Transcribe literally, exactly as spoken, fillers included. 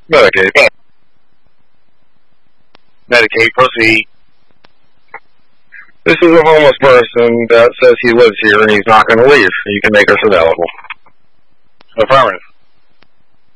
Medicaid. Medicaid, proceed. This is a homeless person that says he lives here and he's not going to leave. You can make us available. Affirmative.